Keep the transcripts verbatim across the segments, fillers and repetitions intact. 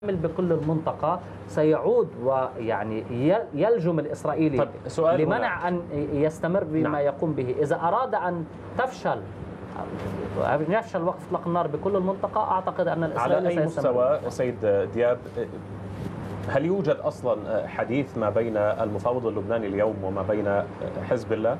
بكل المنطقة سيعود ويعني يلجم الإسرائيلي طيب لمنع أن يستمر بما نعم. يقوم به. إذا أراد أن تفشل يفشل وقف إطلاق النار بكل المنطقة، أعتقد أن الإسرائيلي على أي مستوى سيد دياب هل يوجد أصلا حديث ما بين المفاوض اللبناني اليوم وما بين حزب الله؟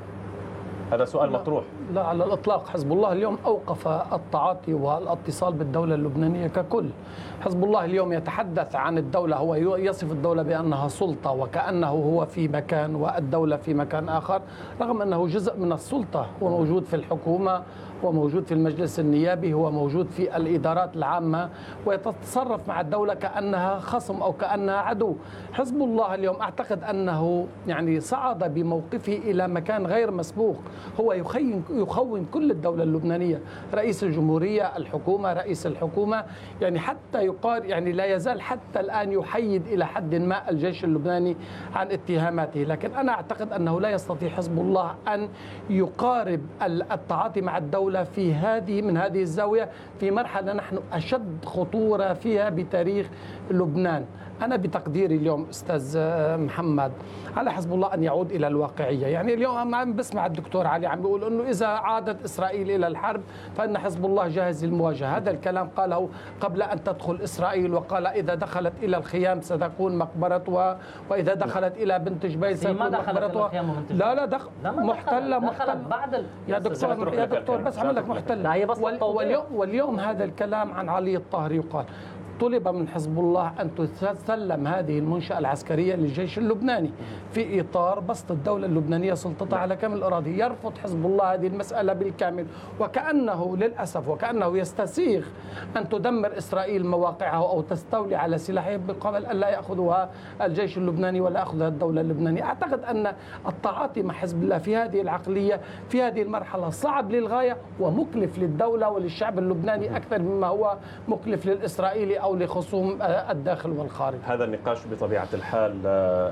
هذا سؤال لا مطروح. لا على الإطلاق. حزب الله اليوم أوقف التعاطي والاتصال بالدولة اللبنانية ككل. حزب الله اليوم يتحدث عن الدولة، هو يصف الدولة بأنها سلطة وكأنه هو في مكان والدولة في مكان آخر، رغم أنه جزء من السلطة. هو موجود في الحكومة، هو موجود في المجلس النيابي، هو موجود في الإدارات العامة، ويتصرف مع الدولة كأنها خصم أو كأنها عدو. حزب الله اليوم أعتقد أنه يعني صعد بموقفه إلى مكان غير مسبوق. هو يخين يخون كل الدولة اللبنانية، رئيس الجمهورية، الحكومة، رئيس الحكومة، يعني حتى يقال يعني لا يزال حتى الآن يحيد إلى حد ما الجيش اللبناني عن اتهاماته. لكن أنا أعتقد أنه لا يستطيع حزب الله أن يقارب التعاطي مع الدولة في هذه من هذه الزاوية في مرحلة نحن أشد خطورة فيها بتاريخ لبنان. أنا بتقديري اليوم أستاذ محمد على حزب الله أن يعود إلى الواقعية. يعني اليوم عم بسمع الدكتور علي عم بيقول أنه إذا عادت إسرائيل إلى الحرب فإن حزب الله جاهز للمواجهة. هذا الكلام قاله قبل أن تدخل إسرائيل، وقال إذا دخلت إلى الخيام ستكون مقبرة، وإذا دخلت إلى بنت جبيل ستكون مقبرة. لا لا دخل محتلة محتلة بعد يا دكتور يا دكتور بس عمل لك محتلة. واليوم, واليوم هذا الكلام عن علي الطاهري يقال. طلب من حزب الله أن تسلم هذه المنشأة العسكرية للجيش اللبناني في إطار بسط الدولة اللبنانية سلطتها على كامل الأراضي. يرفض حزب الله هذه المسألة بالكامل، وكأنه للأسف وكأنه يستسيغ أن تدمر إسرائيل مواقعها أو تستولي على سلاحها مقابل أن لا يأخذها الجيش اللبناني ولا يأخذها الدولة اللبنانية. أعتقد أن التعاطي مع حزب الله في هذه العقلية في هذه المرحلة صعب للغاية ومكلف للدولة وللشعب اللبناني أكثر مما هو مكلف للإسرائيلي أو لخصوم الداخل والخارج. هذا النقاش بطبيعة الحال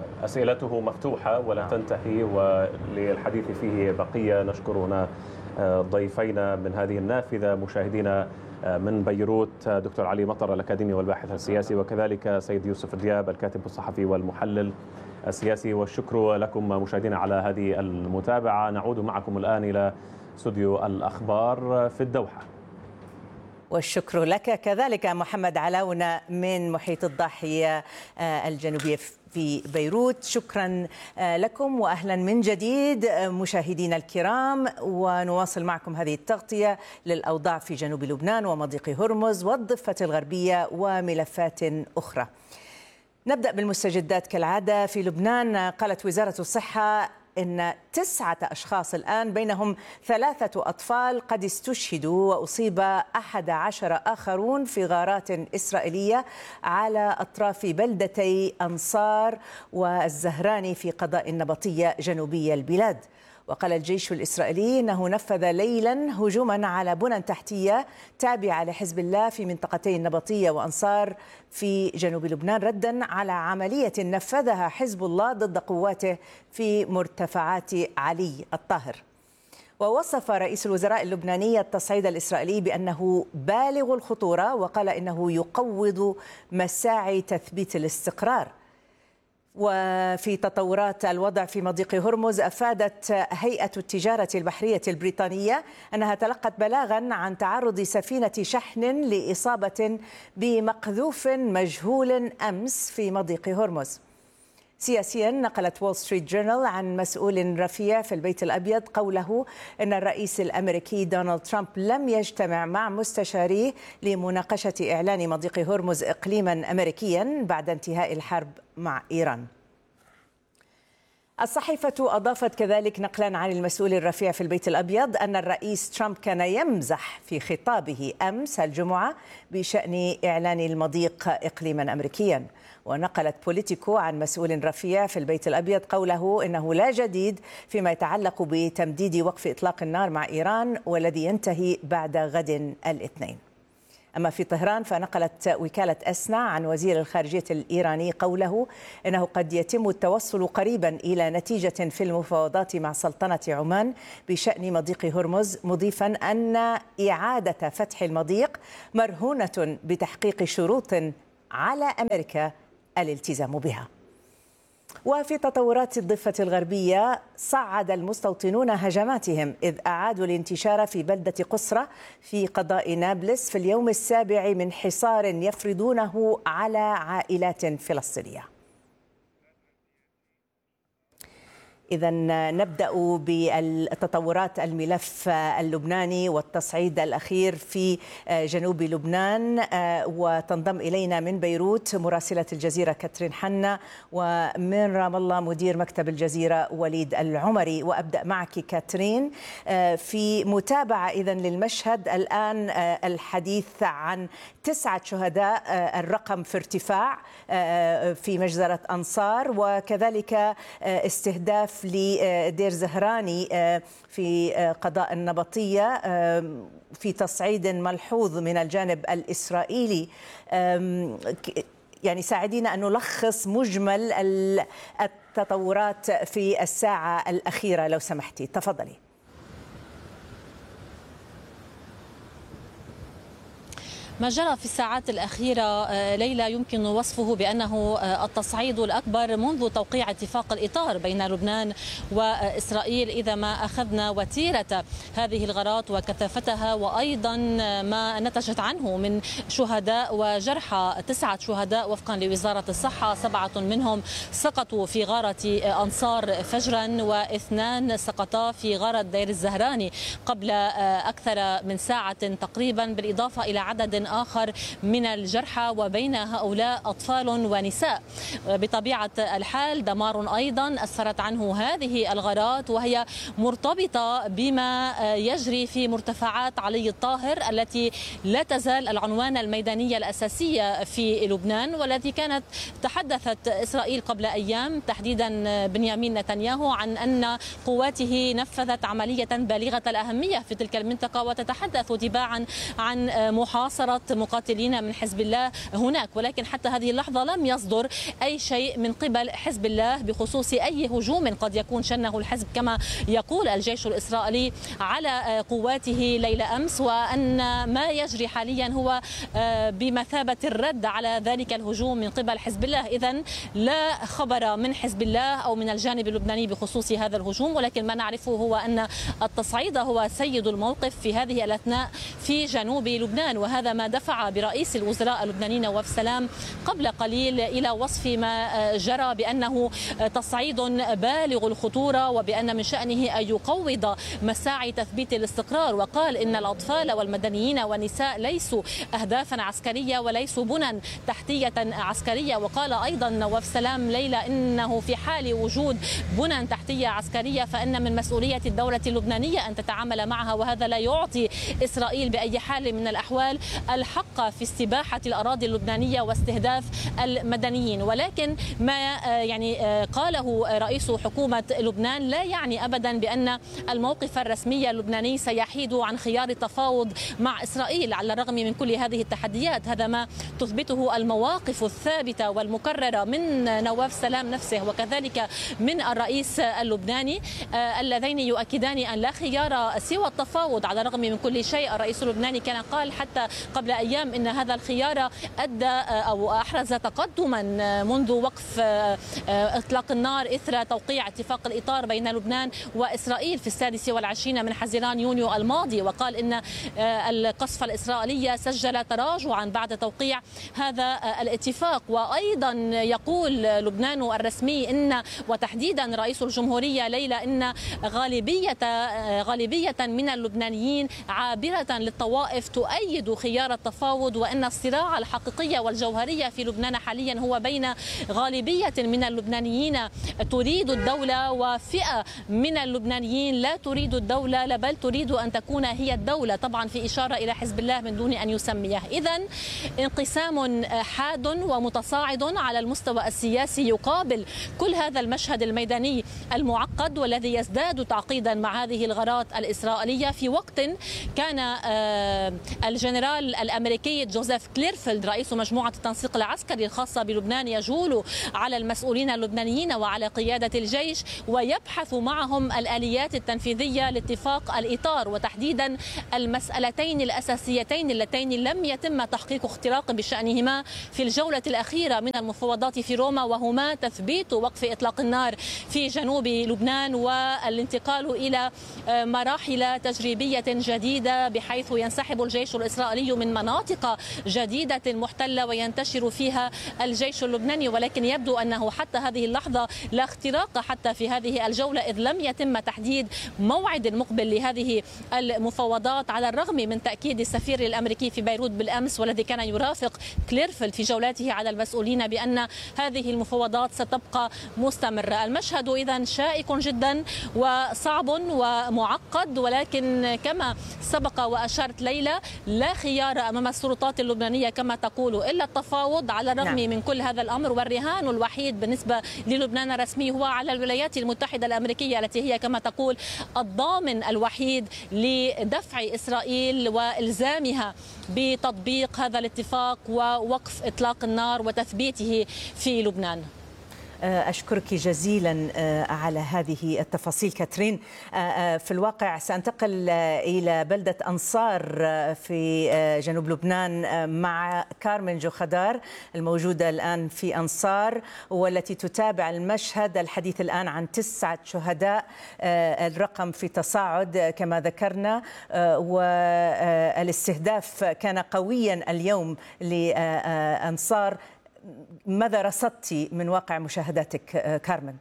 أسئلته مفتوحة ولا تنتهي، وللحديث فيه بقية. نشكر هنا ضيفينا من هذه النافذة مشاهدينا من بيروت، دكتور علي مطر الأكاديمي والباحث السياسي، وكذلك سيد يوسف دياب الكاتب الصحفي والمحلل السياسي. والشكر لكم مشاهدينا على هذه المتابعة. نعود معكم الآن إلى استوديو الأخبار في الدوحة. والشكر لك كذلك محمد علاونا من محيط الضاحية الجنوبية في بيروت. شكرا لكم وأهلا من جديد مشاهدينا الكرام، ونواصل معكم هذه التغطية للأوضاع في جنوب لبنان ومضيق هرمز والضفة الغربية وملفات أخرى. نبدأ بالمستجدات كالعادة. في لبنان قالت وزارة الصحة إن تسعة أشخاص الآن بينهم ثلاثة أطفال قد استشهدوا، وأصيب أحد عشر آخرون في غارات إسرائيلية على أطراف بلدتي أنصار والزهراني في قضاء النبطية جنوبي البلاد. وقال الجيش الإسرائيلي أنه نفذ ليلا هجوما على بنى تحتية تابعة لحزب الله في منطقتي النبطية وأنصار في جنوب لبنان، ردا على عملية نفذها حزب الله ضد قواته في مرتفعات علي الطاهر. ووصف رئيس الوزراء اللبناني التصعيد الإسرائيلي بأنه بالغ الخطورة، وقال إنه يقوض مساعي تثبيت الاستقرار. وفي تطورات الوضع في مضيق هرمز، أفادت هيئة التجارة البحرية البريطانية أنها تلقت بلاغا عن تعرض سفينة شحن لإصابة بمقذوف مجهول أمس في مضيق هرمز. سياسيا، نقلت وول ستريت جورنال عن مسؤول رفيع في البيت الأبيض قوله أن الرئيس الأمريكي دونالد ترامب لم يجتمع مع مستشاريه لمناقشة إعلان مضيق هرمز إقليما أمريكيا بعد انتهاء الحرب مع إيران. الصحيفة أضافت كذلك نقلا عن المسؤول الرفيع في البيت الأبيض أن الرئيس ترامب كان يمزح في خطابه أمس الجمعة بشأن إعلان المضيق إقليما أمريكيا. ونقلت بوليتيكو عن مسؤول رفيع في البيت الأبيض قوله إنه لا جديد فيما يتعلق بتمديد وقف إطلاق النار مع إيران والذي ينتهي بعد غد الاثنين. أما في طهران فنقلت وكالة أسنا عن وزير الخارجية الإيراني قوله إنه قد يتم التوصل قريبا إلى نتيجة في المفاوضات مع سلطنة عمان بشأن مضيق هرمز، مضيفا أن إعادة فتح المضيق مرهونة بتحقيق شروط على أمريكا الالتزام بها. وفي تطورات الضفة الغربية، صعد المستوطنون هجماتهم إذ أعادوا الانتشار في بلدة قصرة في قضاء نابلس في اليوم السابع من حصار يفرضونه على عائلات فلسطينية. إذا نبدأ بالتطورات الملف اللبناني والتصعيد الأخير في جنوب لبنان، وتنضم إلينا من بيروت مراسلة الجزيرة كاترين حنا، ومن رام الله مدير مكتب الجزيرة وليد العمري. وأبدأ معك كاترين في متابعة إذن للمشهد الآن، الحديث عن تسعة شهداء، الرقم في ارتفاع في مجزرة أنصار، وكذلك استهداف لدير زهراني في قضاء النبطية في تصعيد ملحوظ من الجانب الإسرائيلي. يعني ساعدينا أن نلخص مجمل التطورات في الساعة الأخيرة لو سمحتي، تفضلي. ما جرى في الساعات الأخيرة ليلى يمكن وصفه بأنه التصعيد الأكبر منذ توقيع اتفاق الإطار بين لبنان وإسرائيل، إذا ما أخذنا وتيرة هذه الغارات وكثافتها وأيضا ما نتجت عنه من شهداء وجرحى. تسعة شهداء وفقا لوزارة الصحة، سبعة منهم سقطوا في غارة أنصار فجرا، واثنان سقطا في غارة دير الزهراني قبل أكثر من ساعة تقريبا، بالإضافة إلى عدد آخر من الجرحى، وبين هؤلاء أطفال ونساء. بطبيعة الحال دمار أيضا أسفرت عنه هذه الغارات، وهي مرتبطة بما يجري في مرتفعات علي الطاهر التي لا تزال العنوان الميدانية الأساسية في لبنان، والتي كانت تحدثت إسرائيل قبل أيام تحديدا بنيامين نتنياهو عن أن قواته نفذت عملية بالغة الأهمية في تلك المنطقة، وتتحدث تباعا عن محاصرة مقاتلين من حزب الله هناك. ولكن حتى هذه اللحظة لم يصدر أي شيء من قبل حزب الله بخصوص أي هجوم قد يكون شنه الحزب كما يقول الجيش الإسرائيلي على قواته ليلة أمس، وأن ما يجري حاليا هو بمثابة الرد على ذلك الهجوم من قبل حزب الله. إذن لا خبر من حزب الله أو من الجانب اللبناني بخصوص هذا الهجوم، ولكن ما نعرفه هو أن التصعيد هو سيد الموقف في هذه الأثناء في جنوب لبنان، وهذا ما دفع برئيس الوزراء اللبناني نواف سلام قبل قليل إلى وصف ما جرى بأنه تصعيد بالغ الخطورة، وبأن من شأنه أن يقوض مساعي تثبيت الاستقرار. وقال إن الأطفال والمدنيين والنساء ليسوا أهدافا عسكرية وليسوا بنى تحتية عسكرية. وقال أيضا نواف سلام ليلى إنه في حال وجود بنى تحتية عسكرية فإن من مسؤولية الدولة اللبنانية أن تتعامل معها، وهذا لا يعطي إسرائيل بأي حال من الأحوال الحق في استباحة الأراضي اللبنانية واستهداف المدنيين. ولكن ما يعني قاله رئيس حكومة لبنان لا يعني أبدا بأن الموقف الرسمي اللبناني سيحيد عن خيار التفاوض مع إسرائيل على الرغم من كل هذه التحديات. هذا ما تثبته المواقف الثابتة والمكررة من نواف سلام نفسه وكذلك من الرئيس اللبناني، اللذين يؤكدان أن لا خيار سوى التفاوض على الرغم من كل شيء. الرئيس اللبناني كان قال حتى قبل أيام إن هذا الخيار أدى أو أحرز تقدما منذ وقف إطلاق النار إثر توقيع اتفاق الإطار بين لبنان وإسرائيل في السادس والعشرين من حزيران يونيو الماضي، وقال إن القصف الإسرائيلي سجل تراجعا بعد توقيع هذا الاتفاق. وأيضا يقول لبنان الرسمي إن وتحديدا رئيس الجمهورية ليلى إن غالبية غالبية من اللبنانيين عابرة للطوائف تؤيد خيار التفاوض، وأن الصراع الحقيقي والجوهري في لبنان حاليا هو بين غالبية من اللبنانيين تريد الدولة وفئة من اللبنانيين لا تريد الدولة بل تريد أن تكون هي الدولة، طبعا في إشارة إلى حزب الله من دون أن يسميه. إذن انقسام حاد ومتصاعد على المستوى السياسي يقابل كل هذا المشهد الميداني المعقد والذي يزداد تعقيدا مع هذه الغارات الإسرائيلية في وقت كان الجنرال الأمريكي جوزيف كليرفيلد رئيس مجموعة التنسيق العسكري الخاصة بلبنان يجول على المسؤولين اللبنانيين وعلى قيادة الجيش ويبحث معهم الآليات التنفيذية لاتفاق الإطار، وتحديدا المسألتين الأساسيتين اللتين لم يتم تحقيق اختراق بشأنهما في الجولة الأخيرة من المفاوضات في روما، وهما تثبيت وقف إطلاق النار في جنوب لبنان والانتقال إلى مراحل تجريبية جديدة بحيث ينسحب الجيش الإسرائيلي من مناطق جديدة محتلة وينتشر فيها الجيش اللبناني. ولكن يبدو أنه حتى هذه اللحظة لا اختراق حتى في هذه الجولة، إذ لم يتم تحديد موعد مقبل لهذه المفاوضات، على الرغم من تأكيد السفير الأمريكي في بيروت بالأمس والذي كان يرافق كليرفيلد في جولاته على المسؤولين بأن هذه المفاوضات ستبقى مستمرة. المشهد إذن شائك جدا وصعب ومعقد، ولكن كما سبق وأشارت ليلى لا خيار أمام السلطات اللبنانية كما تقول إلا التفاوض، على الرغم نعم. من كل هذا الأمر. والرهان الوحيد بالنسبة للبنان الرسمي هو على الولايات المتحدة الأمريكية التي هي كما تقول الضامن الوحيد لدفع إسرائيل وإلزامها بتطبيق هذا الاتفاق ووقف إطلاق النار وتثبيته في لبنان. أشكرك جزيلا على هذه التفاصيل كاترين. في الواقع سأنتقل إلى بلدة أنصار في جنوب لبنان مع كارمن جوخدار الموجودة الآن في أنصار والتي تتابع المشهد. الحديث الآن عن تسعة شهداء، الرقم في تصاعد كما ذكرنا، والاستهداف كان قويا اليوم لأنصار. ماذا رصدتي من واقع مشاهداتك كارمن؟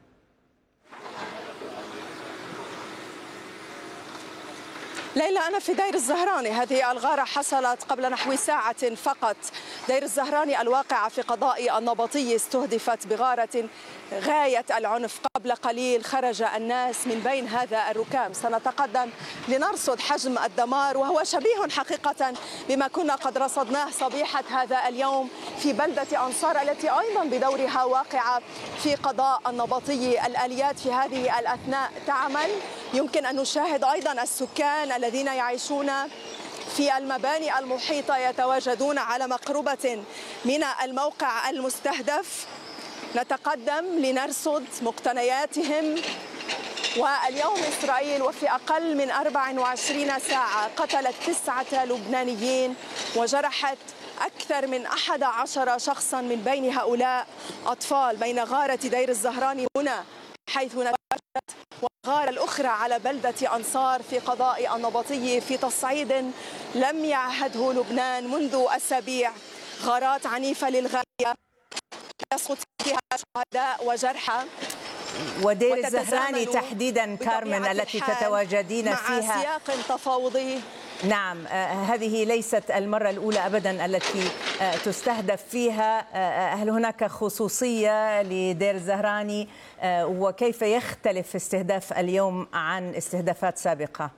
ليلى، أنا في دير الزهراني. هذه الغارة حصلت قبل نحو ساعة فقط. دير الزهراني الواقعة في قضاء النبطي استهدفت بغارة غاية العنف. قبل قليل خرج الناس من بين هذا الركام. سنتقدم لنرصد حجم الدمار، وهو شبيه حقيقة بما كنا قد رصدناه صبيحة هذا اليوم في بلدة أنصار التي أيضا بدورها واقعة في قضاء النبطي. الآليات في هذه الأثناء تعمل. يمكن أن نشاهد أيضا السكان الذين يعيشون في المباني المحيطة يتواجدون على مقربة من الموقع المستهدف. نتقدم لنرصد مقتنياتهم. واليوم إسرائيل وفي أقل من أربع وعشرين ساعة قتلت تسعة لبنانيين وجرحت أكثر من أحد عشر شخصا، من بين هؤلاء أطفال، بين غارة دير الزهراني هنا حيث نتواجد والغارة الأخرى على بلدة أنصار في قضاء النبطي في تصعيد لم يعهده لبنان منذ أسابيع. غارات عنيفة للغاية يسقط فيها شهداء وجرحى. ودير الزهراني تحديدا كارمن التي تتواجدين فيها مع سياق تفاوضي. نعم، هذه ليست المرة الأولى أبدا التي تستهدف فيها. هل هناك خصوصية لدير الزهراني، وكيف يختلف استهداف اليوم عن استهدافات سابقة؟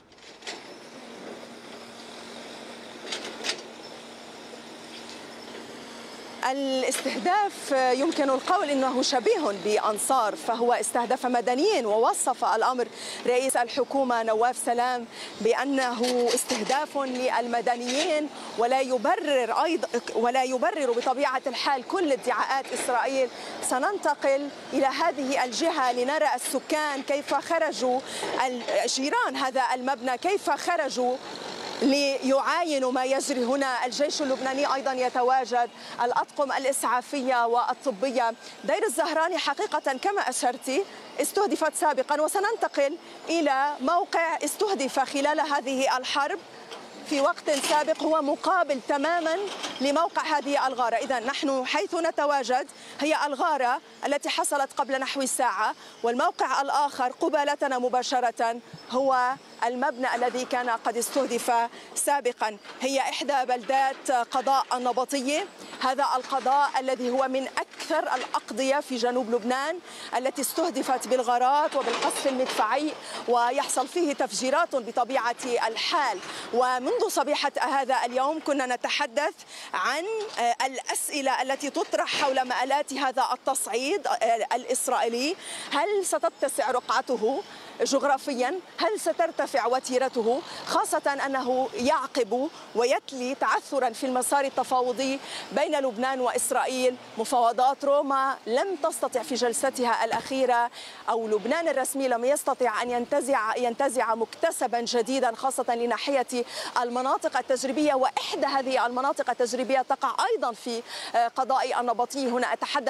الاستهداف يمكن القول انه شبيه بأنصار، فهو استهدف مدنيين، ووصف الامر رئيس الحكومه نواف سلام بانه استهداف للمدنيين، ولا يبرر ايضا ولا يبرر بطبيعه الحال كل ادعاءات اسرائيل. سننتقل الى هذه الجهه لنرى السكان كيف خرجوا، جيران هذا المبنى كيف خرجوا ليعاينوا ما يجري هنا. الجيش اللبناني أيضا يتواجد، الأطقم الإسعافية والطبية. دير الزهراني حقيقة كما أشرتي استهدفت سابقا، وسننتقل إلى موقع استهدف خلال هذه الحرب في وقت سابق هو مقابل تماما لموقع هذه الغارة. إذا نحن حيث نتواجد هي الغارة التي حصلت قبل نحو ساعة، والموقع الآخر قبالتنا مباشرة هو المبنى الذي كان قد استهدف سابقا. هي إحدى بلدات قضاء النبطي، هذا القضاء الذي هو من أكثر الأقضية في جنوب لبنان التي استهدفت بالغارات وبالقصف المدفعي، ويحصل فيه تفجيرات بطبيعة الحال. ومنذ صبيحة هذا اليوم كنا نتحدث عن الأسئلة التي تطرح حول مآلات هذا التصعيد الإسرائيلي. هل ستتسع رقعته؟ جغرافيا؟ هل سترتفع وتيرته، خاصة أنه يعقب ويتلي تعثرا في المسار التفاوضي بين لبنان وإسرائيل؟ مفاوضات روما لم تستطع في جلستها الأخيرة، أو لبنان الرسمي لم يستطع أن ينتزع ينتزع مكتسبا جديدا، خاصة لناحية المناطق التجريبية، وإحدى هذه المناطق التجريبية تقع أيضا في قضاء النبطي. هنا أتحدث